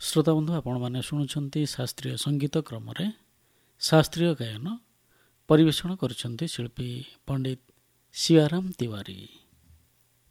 ଶ୍ରୋତାବନ୍ଧୁ ଆପଣମାନେ ଶୁଣୁଛନ୍ତି ଶାସ୍ତ୍ରୀୟ ସଙ୍ଗୀତ କ୍ରମରେ ଶାସ୍ତ୍ରୀୟ ଗାୟନ ପରିବେଷଣ କରୁଛନ୍ତି ଶିଳ୍ପୀ ପଣ୍ଡିତ ଶିବାରାମ ତିୱାରୀ।